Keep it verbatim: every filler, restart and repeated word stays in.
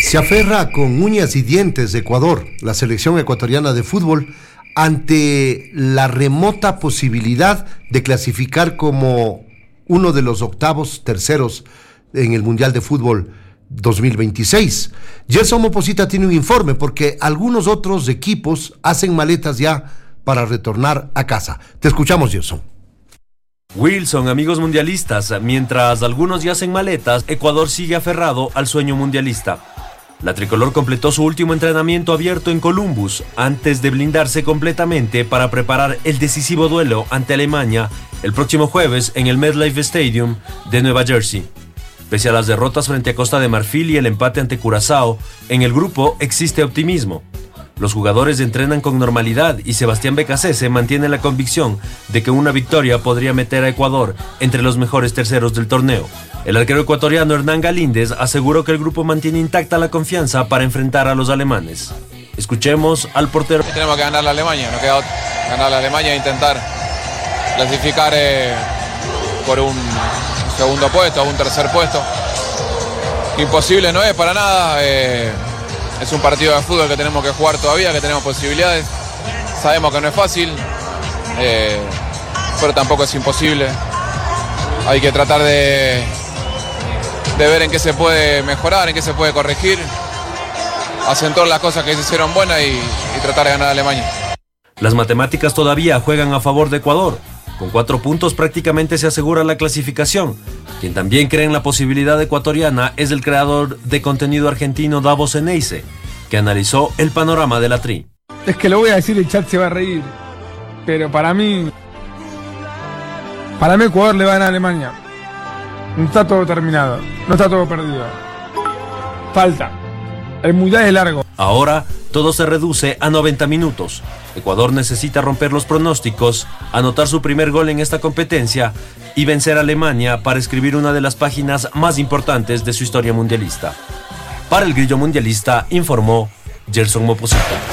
Se aferra con uñas y dientes de Ecuador, la selección ecuatoriana de fútbol, ante la remota posibilidad de clasificar como uno de los octavos terceros en el Mundial de Fútbol dos mil veintiséis. Gerson Moposita tiene un informe porque algunos otros equipos hacen maletas ya para retornar a casa. Te escuchamos, Gerson. Wilson, amigos mundialistas, mientras algunos ya hacen maletas, Ecuador sigue aferrado al sueño mundialista. La tricolor completó su último entrenamiento abierto en Columbus antes de blindarse completamente para preparar el decisivo duelo ante Alemania el próximo jueves en el MetLife Stadium de Nueva Jersey. Pese a las derrotas frente a Costa de Marfil y el empate ante Curazao, en el grupo existe optimismo. Los jugadores entrenan con normalidad y Sebastián Becasese mantiene la convicción de que una victoria podría meter a Ecuador entre los mejores terceros del torneo. El arquero ecuatoriano Hernán Galíndez aseguró que el grupo mantiene intacta la confianza para enfrentar a los alemanes. Escuchemos al portero. Tenemos que ganar a Alemania, no queda otra. Ganar a Alemania e intentar clasificar eh, por un segundo puesto o un tercer puesto. Imposible no es para nada. Eh, es un partido de fútbol que tenemos que jugar todavía, que tenemos posibilidades. Sabemos que no es fácil, eh, pero tampoco es imposible. Hay que tratar de, de ver en qué se puede mejorar, en qué se puede corregir, acentuar las cosas que se hicieron buenas y, y tratar de ganar a Alemania. Las matemáticas todavía juegan a favor de Ecuador. Con cuatro puntos prácticamente se asegura la clasificación. Quien también cree en la posibilidad ecuatoriana es el creador de contenido argentino Davos Eneise, que analizó el panorama de la Tri. Es que lo voy a decir, el chat se va a reír, pero para mí, para mí Ecuador le va a ganar a Alemania. No está todo terminado, no está todo perdido. Falta. El mundial es largo. Ahora todo se reduce a noventa minutos. Ecuador necesita romper los pronósticos, anotar su primer gol en esta competencia y vencer a Alemania para escribir una de las páginas más importantes de su historia mundialista. Para el Grillo Mundialista informó Gerson Moposita.